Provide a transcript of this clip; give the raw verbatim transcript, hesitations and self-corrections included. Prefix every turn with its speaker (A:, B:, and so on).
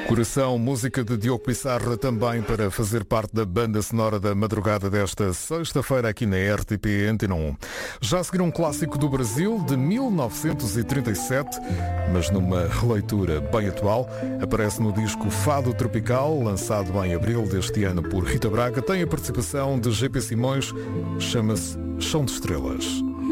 A: Coração, música de Diogo Pissarra, também para fazer parte da banda sonora da madrugada desta sexta-feira aqui na R T P Antena um. Já a seguir um clássico do Brasil de mil novecentos e trinta e sete, mas numa releitura bem atual. Aparece no disco Fado Tropical, lançado em abril deste ano por Rita Braga. Tem a participação de G P Simões, chama-se Chão de Estrelas.